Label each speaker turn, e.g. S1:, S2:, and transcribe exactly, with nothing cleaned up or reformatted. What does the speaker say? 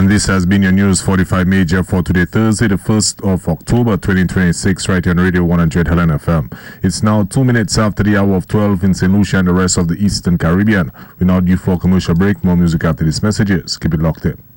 S1: And this has been your News forty-five Major for today, Thursday, the first of October twenty twenty-six, right here on Radio one hundred Helen F M. It's now two minutes after the hour of twelve in Saint Lucia and the rest of the Eastern Caribbean. We're now due for a commercial break. More music after these messages. Keep it locked in.